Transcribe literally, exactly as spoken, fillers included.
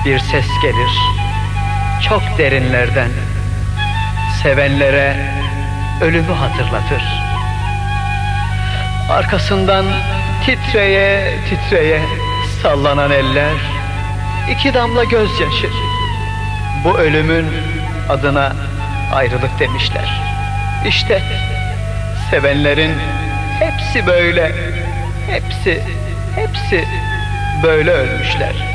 bir ses gelir çok derinlerden, sevenlere ölümü hatırlatır. Arkasından titreye titreye sallanan eller, iki damla gözyaşı. Bu ölümün adına ayrılık demişler. İşte sevenlerin hepsi böyle, hepsi, hepsi böyle ölmüşler.